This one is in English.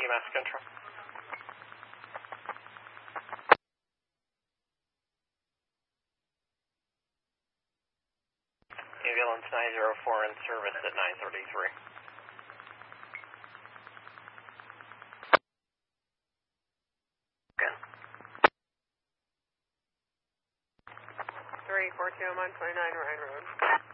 Mass Control. Ambulance 904 in service at 933. Okay. 342, I'm on 29 Ryan Road.